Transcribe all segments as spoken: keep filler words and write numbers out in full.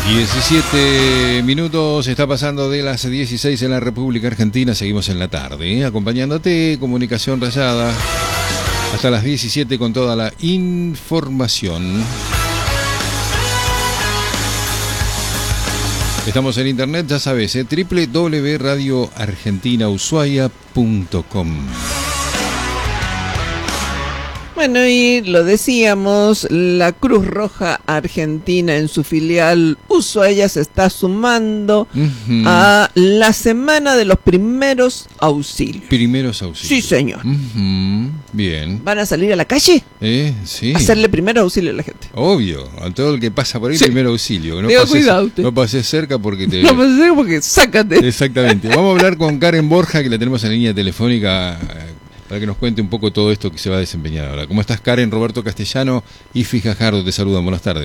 diecisiete minutos, está pasando de las dieciséis en la República Argentina. Seguimos en la tarde, ¿eh? acompañándote, Comunicación Rayada, hasta las diecisiete con toda la información. Estamos en internet, ya sabes, ¿eh? doble u doble u doble u punto radio argentina ushuaia punto com. Bueno, y lo decíamos, la Cruz Roja Argentina en su filial Ushuaia se está sumando uh-huh. a la semana de los primeros auxilios. Primeros auxilios. Sí, señor. Uh-huh. Bien. ¿Van a salir a la calle? Eh, sí. Hacerle primer auxilio a la gente. Obvio, a todo el que pasa por ahí, sí. primer auxilio. No Tenga pases, cuidado usted. No pases cerca porque te... No pases cerca porque sácate. Exactamente. Vamos a hablar con Karen Borja, que la tenemos en línea telefónica, para que nos cuente un poco todo esto que se va a desempeñar ahora. ¿Cómo estás, Karen? Roberto Castellano y Fijajardo te saludan. Buenas tardes.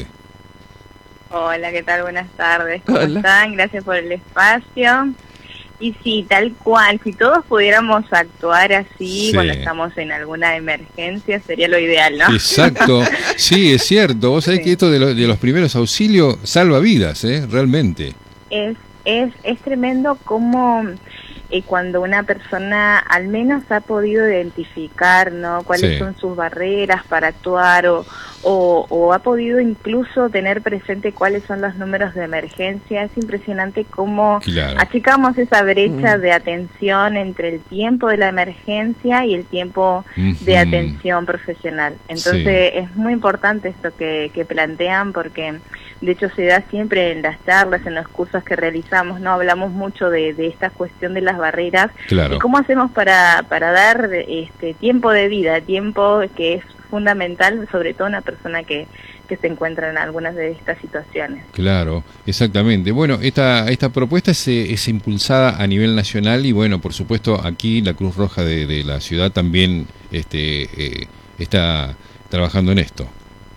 Hola, ¿qué tal? Buenas tardes. ¿Cómo Hola. están? Gracias por el espacio. Y sí, tal cual, si todos pudiéramos actuar así Sí. cuando estamos en alguna emergencia, sería lo ideal, ¿no? Exacto. Sí, es cierto. Vos sabés Sí. que esto de, lo, de los primeros auxilios salva vidas, ¿eh? Realmente. Es, es, es tremendo cómo... Eh, cuando una persona al menos ha podido identificar, ¿no? Cuáles Sí. son sus barreras para actuar o, o, o ha podido incluso tener presente cuáles son los números de emergencia. Es impresionante cómo Claro. achicamos esa brecha Mm. de atención entre el tiempo de la emergencia y el tiempo Ujú. de atención profesional. Entonces es muy importante esto que, que plantean, porque de hecho se da siempre en las charlas, en los cursos que realizamos, no hablamos mucho de, de esta cuestión de las barreras Claro. y cómo hacemos para, para dar este tiempo de vida, tiempo que es fundamental, sobre todo una persona que, que se encuentra en algunas de estas situaciones. Claro, exactamente. Bueno, esta esta propuesta es, eh, es impulsada a nivel nacional y bueno, por supuesto aquí la Cruz Roja de, de la ciudad también este eh, está trabajando en esto.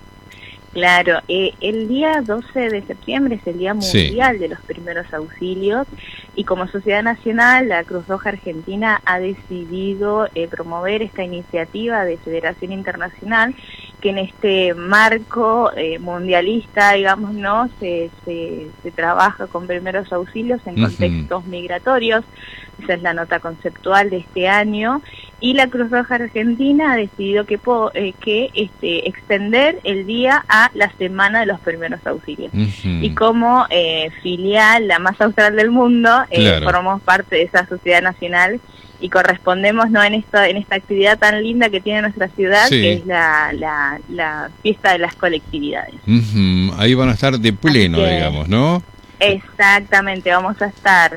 Claro, eh, el día doce de septiembre es el Día Sí. Mundial de los Primeros Auxilios y como Sociedad Nacional, la Cruz Roja Argentina ha decidido eh, promover esta iniciativa de Federación Internacional que en este marco eh, mundialista, digamos, no se, se, se trabaja con primeros auxilios en Ujú. contextos migratorios. Esa es la nota conceptual de este año. Y la Cruz Roja Argentina ha decidido que, po, eh, que este, extender el día a la semana de los primeros auxilios. Ujú. Y como eh, filial, la más austral del mundo, eh, Claro. formamos parte de esa sociedad nacional y correspondemos no en esta en esta actividad tan linda que tiene nuestra ciudad, Sí. que es la, la, la fiesta de las colectividades. Ujú. Ahí van a estar de pleno, Así que- digamos, ¿no? Exactamente, vamos a estar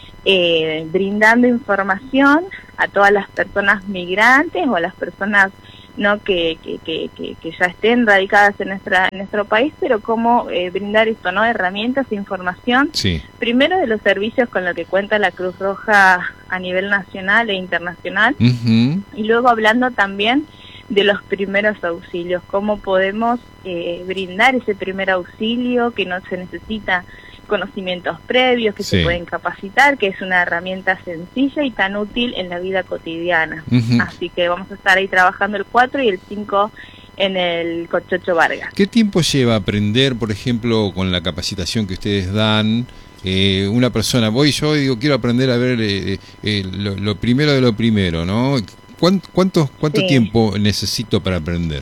eh, brindando información a todas las personas migrantes o a las personas no que, que, que, que, que ya estén radicadas en nuestra en nuestro país, pero cómo eh, brindar esto, ¿no? Herramientas e información, Sí. primero de los servicios con los que cuenta la Cruz Roja a nivel nacional e internacional, Ujú. y luego hablando también de los primeros auxilios, cómo podemos eh, brindar ese primer auxilio, que no se necesita conocimientos previos, que Sí. se pueden capacitar, que es una herramienta sencilla y tan útil en la vida cotidiana. Ujú. Así que vamos a estar ahí trabajando el cuatro y el cinco en el Cochocho Vargas. ¿Qué tiempo lleva aprender, por ejemplo, con la capacitación que ustedes dan? Eh, una persona, voy yo y digo, quiero aprender a ver eh, eh, lo, lo primero de lo primero, ¿no? ¿Cuán- ¿Cuánto, cuánto Sí. tiempo necesito para aprender?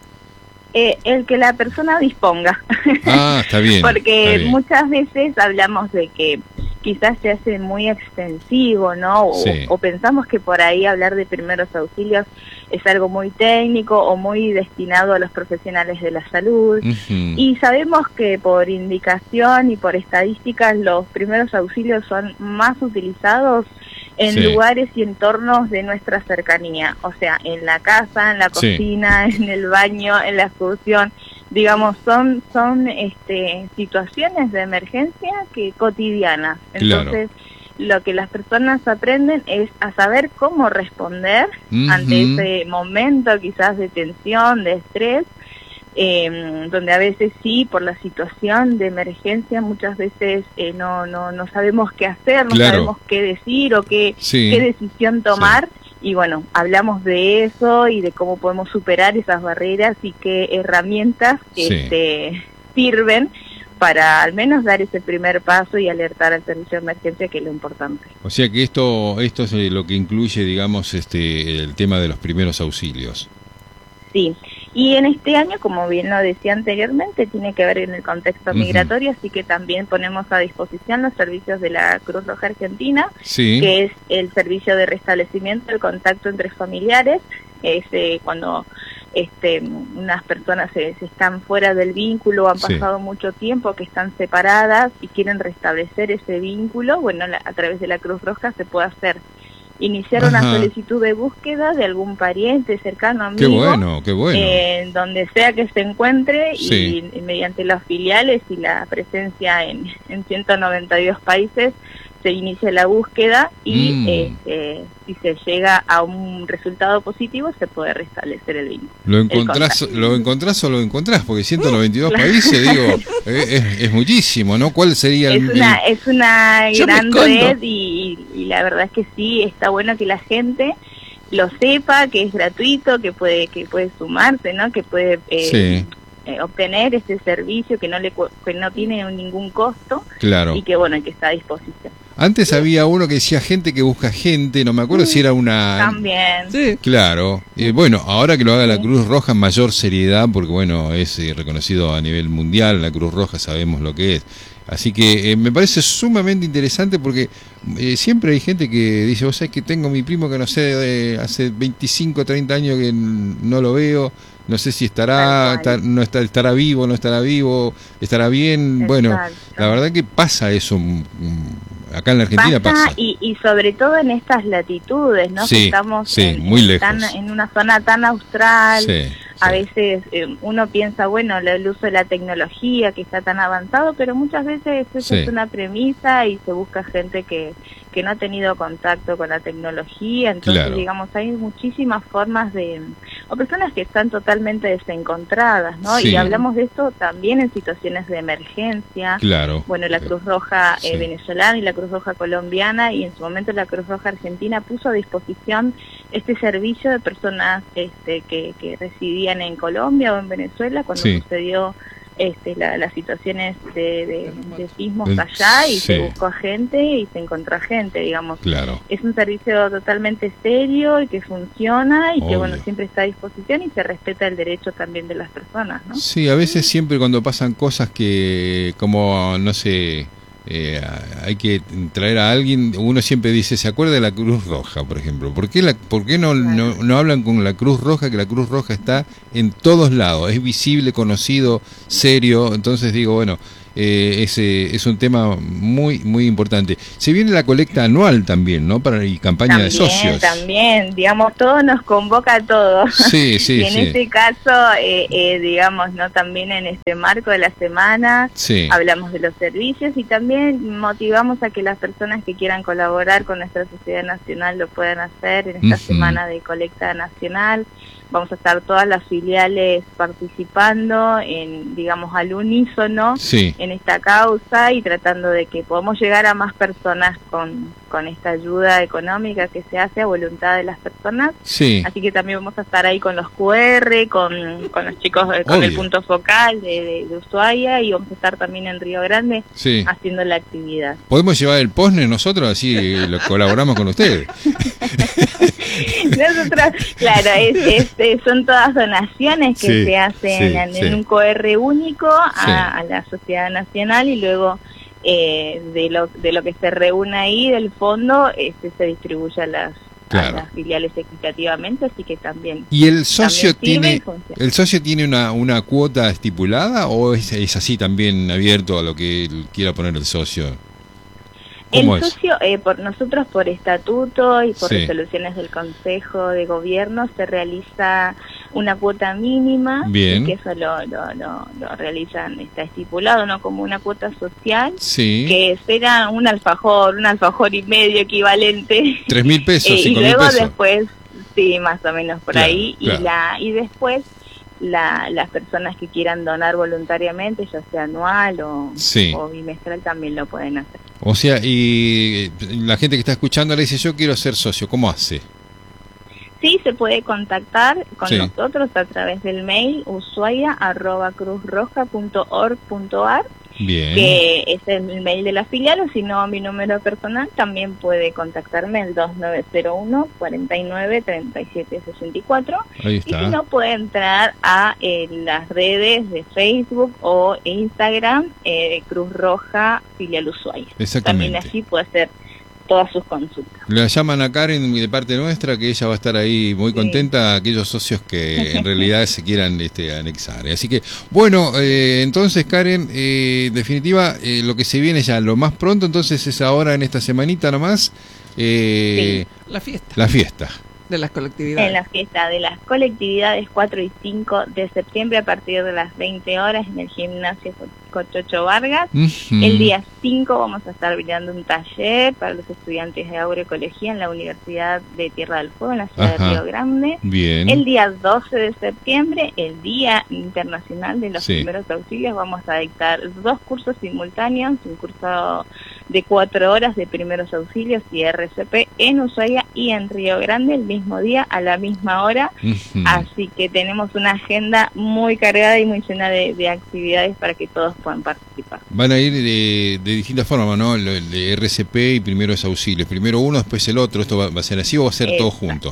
Eh, el que la persona disponga. Ah, está bien. Porque está bien. muchas veces hablamos de que quizás se hace muy extensivo, ¿no? O, Sí. o pensamos que por ahí hablar de primeros auxilios es algo muy técnico o muy destinado a los profesionales de la salud. Ujú. Y sabemos que por indicación y por estadísticas los primeros auxilios son más utilizados en Sí. lugares y entornos de nuestra cercanía, o sea, en la casa, en la Sí. cocina, en el baño, en la excursión. Digamos, son son este situaciones de emergencia que cotidianas. Claro. Entonces, lo que las personas aprenden es a saber cómo responder Ujú. ante ese momento quizás de tensión, de estrés, eh, donde a veces sí, por la situación de emergencia, muchas veces eh, no, no, no sabemos qué hacer, no Claro. sabemos qué decir o qué, Sí. qué decisión tomar. Y bueno, hablamos de eso y de cómo podemos superar esas barreras y qué herramientas Sí. este, sirven para al menos dar ese primer paso y alertar al servicio de emergencia, que es lo importante. O sea que esto esto es lo que incluye, digamos, este el tema de los primeros auxilios. Sí, y en este año, como bien lo decía anteriormente, tiene que ver en el contexto migratorio, uh-huh. así que también ponemos a disposición los servicios de la Cruz Roja Argentina, sí. que es el servicio de restablecimiento del contacto entre familiares, es eh, cuando este, unas personas se, se están fuera del vínculo, han pasado sí. mucho tiempo, que están separadas y quieren restablecer ese vínculo, bueno, la, a través de la Cruz Roja se puede hacer. Iniciar Ajá. una solicitud de búsqueda de algún pariente cercano, amigo, qué bueno, qué bueno. Eh, donde sea que se encuentre sí. y, y mediante las filiales y la presencia en, en ciento noventa y dos países se inicia la búsqueda y mm. este, si se llega a un resultado positivo se puede restablecer el vínculo. ¿Lo encontrás, lo encontrás o lo encontrás? Porque ciento noventa y dos claro. países, digo, es, es muchísimo, ¿no? ¿Cuál sería el...? Es una, es una gran red y, y la verdad es que sí, está bueno que la gente lo sepa, que es gratuito, que puede que puede sumarse, ¿no? Que puede... Eh, sí. Eh, obtener este servicio que no le que no tiene ningún costo claro. y que bueno que está a disposición. Antes sí. había uno que decía gente que busca gente, no me acuerdo sí. si era una... También. Sí. Claro. Eh, bueno, ahora que lo haga sí. la Cruz Roja en mayor seriedad, porque bueno, es eh, reconocido a nivel mundial, la Cruz Roja sabemos lo que es. Así que eh, me parece sumamente interesante porque eh, siempre hay gente que dice, vos sabés que tengo mi primo que no sé, eh, hace veinticinco, treinta años que no lo veo, no sé si estará, estar, no está, estará vivo, no estará vivo, estará bien. Exacto. Bueno, la verdad que pasa eso, acá en la Argentina pasa. pasa. Y, y sobre todo en estas latitudes, ¿no? Sí, que estamos sí, en, muy en, lejos. Tan, en una zona tan austral. Sí. A veces eh, uno piensa, bueno, el uso de la tecnología que está tan avanzado, pero muchas veces eso sí. es una premisa y se busca gente que, que no ha tenido contacto con la tecnología, entonces claro. digamos, hay muchísimas formas de... o personas que están totalmente desencontradas, ¿no? Sí. Y hablamos de esto también en situaciones de emergencia. Claro. Bueno, la Cruz Roja eh, sí. venezolana y la Cruz Roja colombiana y en su momento la Cruz Roja argentina puso a disposición este servicio de personas este, que, que residían en Colombia o en Venezuela cuando sí. sucedió este, la, las situaciones de, de, de sismos allá y sí. se buscó a gente y se encontró a gente, digamos. Claro. Es un servicio totalmente serio y que funciona y Obvio. que bueno siempre está a disposición y se respeta el derecho también de las personas, ¿no? Sí, a veces siempre cuando pasan cosas que como, no sé... Eh, hay que traer a alguien, uno siempre dice, ¿se acuerda de la Cruz Roja, por ejemplo? ¿Por qué, la, por qué no, no, no hablan con la Cruz Roja? Que la Cruz Roja está en todos lados, es visible, conocido, serio, entonces digo, bueno, eh, ese es un tema muy muy importante. Se viene la colecta anual también, ¿no? Para y campaña también, de socios. También, digamos, todo nos convoca a todos. Sí, sí, y en sí. este caso, eh, eh, digamos, no también en este marco de la semana, sí. hablamos de los servicios y también motivamos a que las personas que quieran colaborar con nuestra sociedad nacional lo puedan hacer en esta uh-huh. semana de colecta nacional. Vamos a estar todas las filiales participando en, digamos, al unísono sí. en esta causa y tratando de que podamos llegar a más personas con, con esta ayuda económica que se hace a voluntad de las personas. Sí. Así que también vamos a estar ahí con los cu erre, con, con los chicos, con Obvio. el punto focal de, de, de Ushuaia y vamos a estar también en Río Grande sí. haciendo la actividad. ¿Podemos llevar el posne nosotros? Así lo colaboramos con ustedes. Nosotros, claro, es, es, son todas donaciones que sí, se hacen sí, en, sí. en un cu erre único a, sí. a la sociedad nacional y luego eh, de lo de lo que se reúne ahí del fondo este, se distribuye a las, claro. a las filiales equitativamente, así que también. ¿Y el socio tiene el socio tiene una, una cuota estipulada o es, es así también abierto a lo que quiera poner el socio? El socio, eh, por nosotros por estatuto y por sí. resoluciones del Consejo de Gobierno se realiza una cuota mínima, bien. Y que eso lo, lo, lo, lo realizan, está estipulado, ¿no? Como una cuota social, sí. que será un alfajor, un alfajor y medio equivalente. Tres mil pesos, eh, cinco y mil luego pesos. Después, sí, más o menos por claro, ahí, claro. y la y después La, las personas que quieran donar voluntariamente, ya sea anual o, sí. o bimestral, también lo pueden hacer. O sea, y la gente que está escuchando le dice, yo quiero ser socio, ¿cómo hace? Sí, se puede contactar con sí. nosotros a través del mail ushuaia arroba cruzroja punto org punto ar Bien. que es el mail de la filial, o si no, mi número personal, también puede contactarme al dos nueve cero uno, cuatro nueve, tres siete seis cuatro. Ahí Y está. si no, puede entrar a eh, las redes de Facebook o Instagram, eh, Cruz Roja Filial Ushuaia. Exactamente. También allí puede hacer todas sus consultas. La llaman a Karen de parte nuestra, que ella va a estar ahí muy Sí. contenta, aquellos socios que en realidad se quieran este, anexar. Así que, bueno, eh, entonces Karen, eh, en definitiva, eh, lo que se viene ya lo más pronto, entonces es ahora en esta semanita nomás, eh, La fiesta la fiesta. de las colectividades. En la fiesta de las colectividades cuatro y cinco de septiembre a partir de las veinte horas en el gimnasio Cochocho Vargas. Ujú. El día cinco vamos a estar brindando un taller para los estudiantes de agroecología en la Universidad de Tierra del Fuego, en la ciudad Ajá. de Río Grande. Bien. El día doce de septiembre, el Día Internacional de los Sí. Primeros Auxilios, vamos a dictar dos cursos simultáneos, un curso de cuatro horas de Primeros Auxilios y R C P en Ushuaia y en Río Grande el mismo día, a la misma hora. Ujú. Así que tenemos una agenda muy cargada y muy llena de, de actividades para que todos puedan participar. Van a ir de, de distintas formas, ¿no? El el de R C P y primeros auxilios. Primero uno, después el otro. ¿Esto va, va a ser así o va a ser todo Exacto. junto?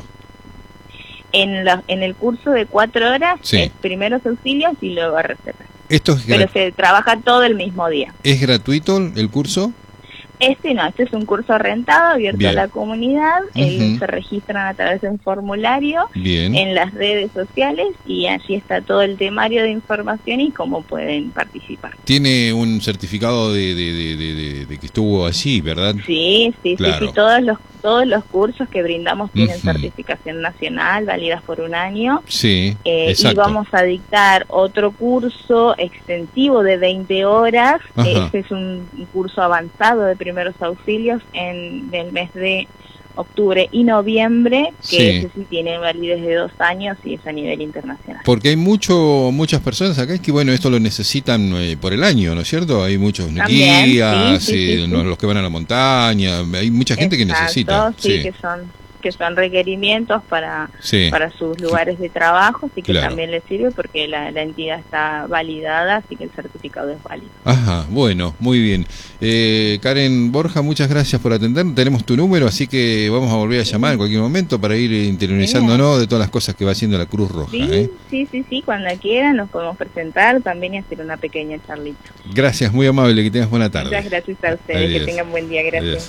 En, la- en el curso de cuatro horas Sí. es Primeros Auxilios y luego R C P. ¿Esto es, Pero gra- se trabaja todo el mismo día. es gratuito el curso? Este no, este es un curso rentado, abierto Bien. a la comunidad. El- Ujú. se registran a través de un formulario Bien. en las redes sociales y allí está todo el temario de información y cómo pueden participar. Tiene un certificado de, de, de, de- de- de que estuvo allí, ¿verdad? Sí, sí, Claro. sí, sí, todos los todos los cursos que brindamos tienen Ujú. certificación nacional, válidas por un año. Sí, Eh, y exacto. vamos a dictar otro curso extensivo de veinte horas. Ajá. Este es un un curso avanzado de primeros auxilios en el mes de octubre y noviembre, que Sí. ese sí tiene validez de dos años y es a nivel internacional. Porque hay mucho, muchas personas acá que, bueno, esto lo necesitan eh, por el año, ¿no es cierto? Hay muchos También, guías, sí, sí, eh, sí, no- sí. los que van a la montaña, hay mucha gente que Exacto, necesita. sí, que son que son requerimientos para Sí. para sus lugares de trabajo, así que Claro. también les sirve porque la, la entidad está validada, así que el certificado es válido. Ajá, bueno, muy bien. Eh, Karen Borja, muchas gracias por atender. Tenemos tu número, así que vamos a volver a llamar en cualquier momento para ir interiorizándonos de todas las cosas que va haciendo la Cruz Roja. Sí, ¿eh? sí, sí, sí, cuando quieran nos podemos presentar también y hacer una pequeña charlita. Gracias, muy amable, que tengas buena tarde. Muchas gracias a ustedes, Adiós. que tengan buen día, gracias. Adiós.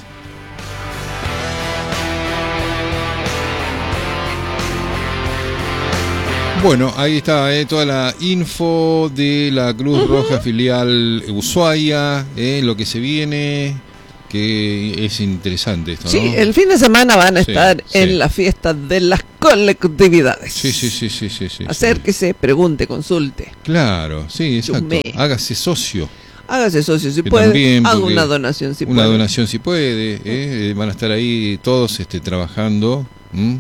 Bueno, ahí está eh, toda la info de la Cruz Roja filial Ushuaia, eh, lo que se viene, que es interesante esto, ¿no? Sí, el fin de semana van a Sí, estar sí. en la fiesta de las colectividades. Sí, sí, sí, sí, sí, sí. Acérquese, pregunte, consulte. Claro, sí, exacto. Chumé. Hágase socio. Hágase socio si Que puede. también, Haga porque una donación si Una puede. donación si puede. eh, eh, van a estar ahí todos este, trabajando. ¿m?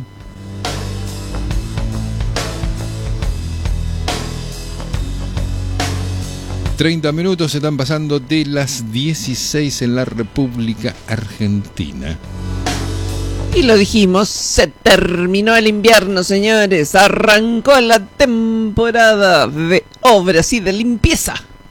treinta minutos se están pasando de las dieciséis en la República Argentina. Y lo dijimos, se terminó el invierno, señores. Arrancó la temporada de obras y de limpieza.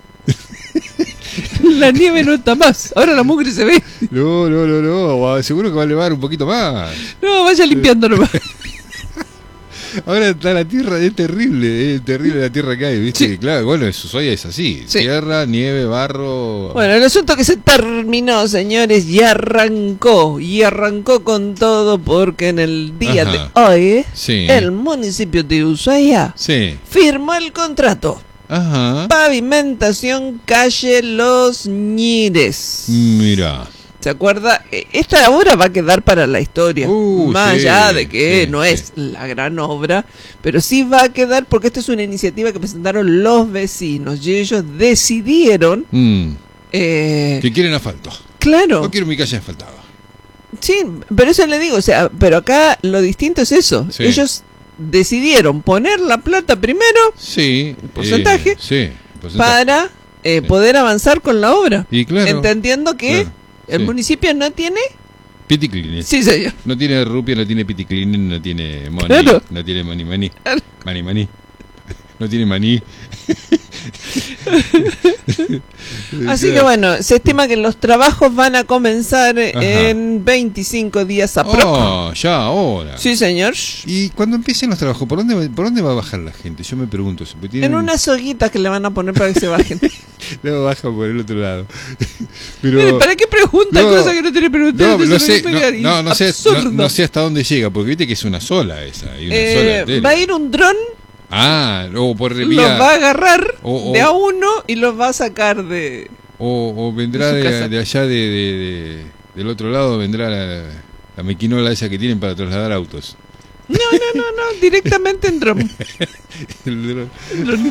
La nieve no está más. Ahora la mugre se ve. No, no, no, no. Seguro que va a elevar un poquito más. No, vaya limpiando nomás. Ahora está la tierra, es terrible, es terrible la tierra que hay, ¿viste? Sí. Claro, bueno, Ushuaia es así. Sí. Tierra, nieve, barro. Bueno, el asunto que se terminó, señores, y arrancó. Y arrancó con todo porque en el día Ajá. de hoy, Sí. el municipio de Ushuaia Sí. firmó el contrato. Ajá. Pavimentación calle Los Ñires. Mira. ¿Se acuerda? E- Esta obra va a quedar para la historia. Uh, Más sí, allá de que sí, no sí. es la gran obra, pero sí va a quedar porque esta es una iniciativa que presentaron los vecinos y ellos decidieron. Mm. Eh, Que quieren asfalto. claro, No quiero mi calle asfaltada. sí, pero eso le digo, o sea, pero acá lo distinto es eso. Sí. Ellos decidieron poner la plata primero Sí. ¿Porcentaje? eh, sí. Porcentaje. para eh, Sí. poder avanzar con la obra. Y claro. Entendiendo que Claro, el sí. municipio no tiene. Piticlines. Sí, señor. No tiene rupia, no tiene piticlines, no tiene money, Claro. no tiene mani mani. Claro. Mani mani. No tiene maní. Así que bueno, se estima que los trabajos van a comenzar Ajá. en veinticinco días aproximadamente. Oh, ya ahora. Sí, señor. Y cuando empiecen los trabajos, ¿por dónde, por dónde va a bajar la gente? Yo me pregunto. ¿Tienen... En unas soguitas que le van a poner para que se bajen. Luego baja por el otro lado. Pero... Mire, ¿para qué pregunta no, cosas que no tiene preguntas? No, no, sé, no, no, no, sé, no, no sé hasta dónde llega, porque viste que es una sola esa. Hay una eh, sola va a ir un dron. Ah, o por vía... Los va a agarrar o, o, de a uno y los va a sacar de... O, o vendrá de, de, de allá de, de, de, del otro lado, vendrá la, la mequinola esa que tienen para trasladar autos. No, no, no, no, directamente en dron. El dron. dron.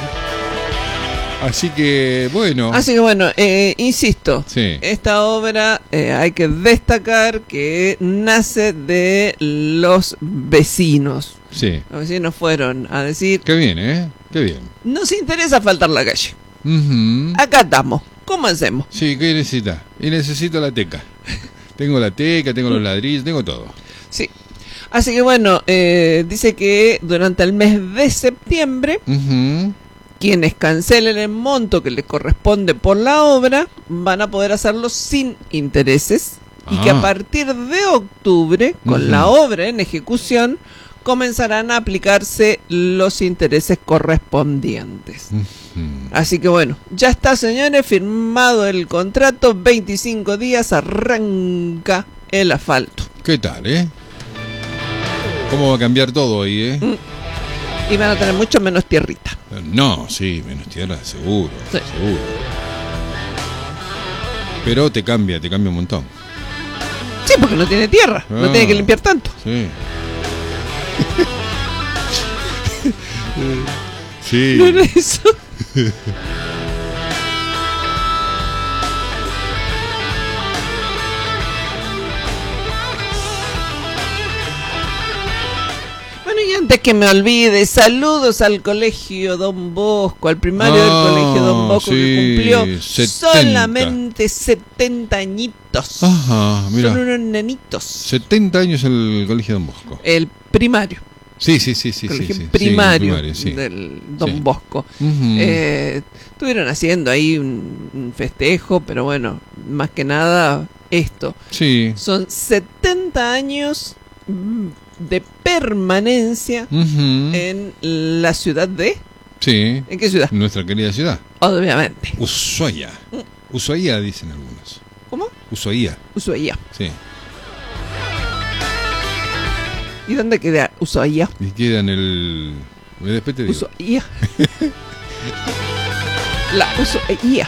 Así que, bueno. Así que, bueno, eh, insisto, sí. esta obra eh, hay que destacar que nace de los vecinos. Sí. Los vecinos fueron a decir... Qué bien, ¿eh? Qué bien. Nos interesa faltar la calle. Uh-huh. Acá estamos. ¿Cómo hacemos? Sí, ¿qué necesita? Y necesito la teca. Tengo la teca, tengo los ladrillos, tengo todo. Sí. Así que bueno, eh, dice que durante el mes de septiembre, uh-huh. quienes cancelen el monto que les corresponde por la obra van a poder hacerlo sin intereses y ah. que a partir de octubre, con uh-huh. la obra en ejecución, comenzarán a aplicarse los intereses correspondientes. Uh-huh. Así que bueno, ya está, señores, firmado el contrato, veinticinco días arranca el asfalto. ¿Qué tal, eh? ¿Cómo va a cambiar todo ahí, eh? Y van a tener mucho menos tierrita. No, sí, menos tierra, seguro, sí. seguro. Pero te cambia, te cambia un montón. Sí, porque no tiene tierra, ah, no tiene que limpiar tanto. Sí. Sí. ¿No era eso? Bueno, y antes que me olvide, saludos al colegio Don Bosco, al primario ah, del colegio Don Bosco, sí, que cumplió setenta. Solamente setenta añitos. Ajá, mira. Son unos nenitos. setenta años el colegio Don Bosco. El primario. Sí, sí, sí, sí. Colegio sí, sí, primario, sí, primario sí. del Don sí. Bosco. Uh-huh. Eh, estuvieron haciendo ahí un, un festejo, pero bueno, más que nada esto. Sí. Son setenta años de permanencia uh-huh. en la ciudad de... Sí. ¿En qué ciudad? Nuestra querida ciudad. Obviamente. Ushuaia. Mm. Ushuaia dicen algunos. ¿Cómo? Ushuaia. Ushuaia. Sí. ¿Y dónde queda Ushuaia? Y queda en el... Después te digo. Ushuaia. La Ushuaia.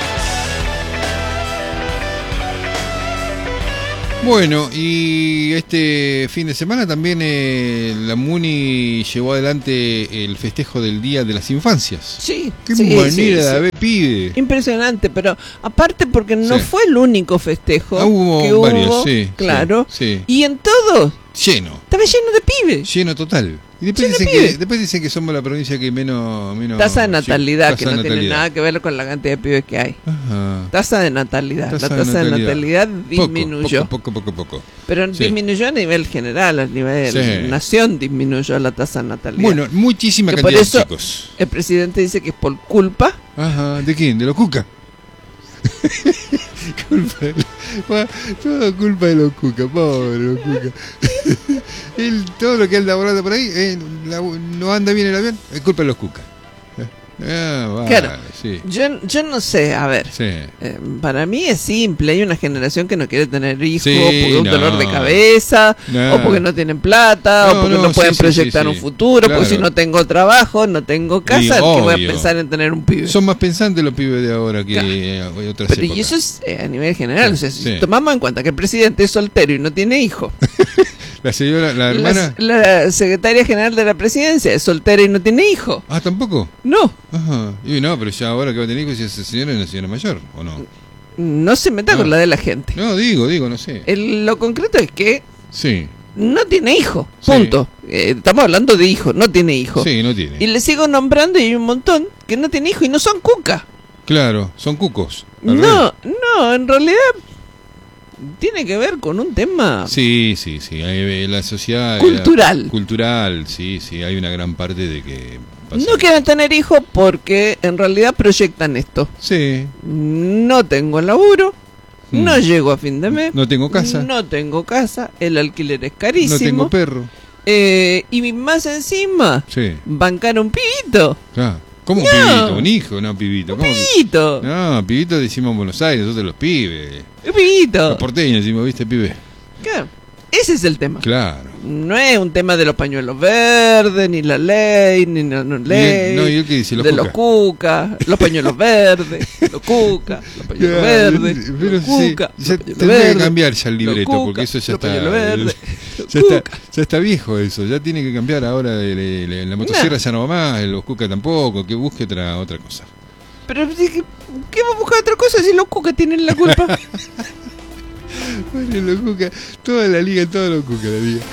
Bueno, y este fin de semana también eh, la MUNI llevó adelante el festejo del Día de las Infancias. Sí. Qué sí, manera sí, de sí. haber pibe. Impresionante, pero aparte porque no sí. fue el único festejo ah, hubo que varios, hubo, sí, claro, sí, sí. Y en todo lleno. Estaba lleno de pibes. Lleno total. Y después lleno dicen, de que, pibes. después dicen que somos la provincia que menos... menos tasa de natalidad, tasa que no de natalidad. tiene nada que ver con la cantidad de pibes que hay. Ajá. Tasa de natalidad. Tasa la tasa de de natalidad, natalidad disminuyó. Poco, poco, poco, poco. Pero sí. disminuyó a nivel general, a nivel sí. nación disminuyó la tasa de natalidad. Bueno, muchísima que cantidad por eso de chicos. El presidente dice que es por culpa. Ajá, ¿de quién? ¿De los Cuca? culpa de, todo culpa de los Cuca, pobre los Cuca. Él, todo lo que anda volando por ahí, eh, la, no anda bien el avión, es culpa de los Cuca. Ah, vale, claro, sí. yo, yo no sé, a ver, sí. eh, para mí es simple, hay una generación que no quiere tener hijos sí, porque un no. dolor de cabeza, no. o porque no tienen plata, no, o porque no, no pueden sí, proyectar sí, un sí. futuro, Claro. porque si no tengo trabajo, no tengo casa, Y, que voy a obvio. pensar en tener un pibe. Son más pensantes los pibes de ahora que Claro. eh, otras Pero épocas. y eso es eh, a nivel general, Sí, o sea, si sí. tomamos en cuenta que el presidente es soltero y no tiene hijo, La señora, la hermana... la, la secretaria general de la presidencia es soltera y no tiene hijo. Ah, ¿tampoco? No, Ajá. Y no, pero ya ahora que va a tener hijos, si esa señora es una señora mayor, ¿o no? no se meta No. con la de la gente. No, digo, digo, no sé. El- lo concreto es que Sí, no tiene hijo, Sí. punto. Eh, estamos hablando de hijo, no tiene hijo. sí, no tiene. Y le sigo nombrando y hay un montón que no tiene hijo y no son cuca. Claro, son cucos. al No, no, en realidad tiene que ver con un tema Sí, sí, sí. Hay, la sociedad... cultural. La, cultural, sí, sí. Hay una gran parte de que pasar. No quieren tener hijos porque en realidad proyectan esto. Sí. No tengo laburo, mm. no llego a fin de mes. No tengo casa. No tengo casa, el alquiler es carísimo. No tengo perro. Eh, y más encima, sí. bancar un pibito. Claro. ¿Cómo un no. pibito? ¿Un hijo? No, pibito. Un ¿Cómo pibito. Que... No, pibito decimos en Buenos Aires, nosotros los pibes. Un pibito. Los porteños decimos, ¿viste, pibe? Claro. Ese es el tema. Claro. No es un tema de los pañuelos verdes, ni la ley, ni la no ley. ¿Y él, no, ¿y él qué dice? Los de cuca. los cucas, los pañuelos verdes, los cucas, los pañuelos Claro, verdes, pero los sí, cucas, ya los tendría verdes, que cambiar ya el libreto, cuca, porque eso ya los está, pañuelos verdes, ya está, ya está viejo eso, ya tiene que cambiar ahora. De, de, de, la motosierra no. ya no va más, los cucas tampoco, que busque otra otra cosa. Pero ¿qué, qué va a buscar otra cosa si los cucas tienen la culpa? Bueno, los cucas, toda la liga, todos los cucas la liga.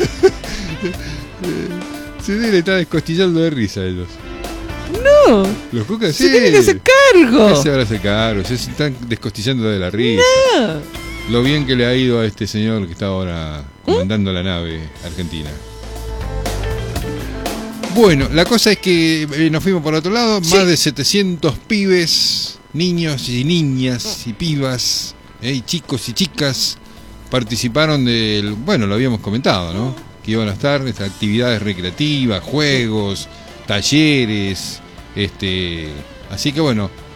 Se debe estar descostillando de risa ellos. No. Los cucas se sí. tienen que hacer cargo. ¿Qué se van a hacer cargo? Se están descostillando de la risa. No. Lo bien que le ha ido a este señor que está ahora comandando ¿Mm? la nave argentina. Bueno, la cosa es que eh, nos fuimos por otro lado. Sí. Más de setecientos pibes, niños y niñas y pibas, eh, y chicos y chicas participaron del... Bueno, lo habíamos comentado, ¿no? Que iban a estar estas actividades recreativas, juegos, talleres, este... Así que bueno,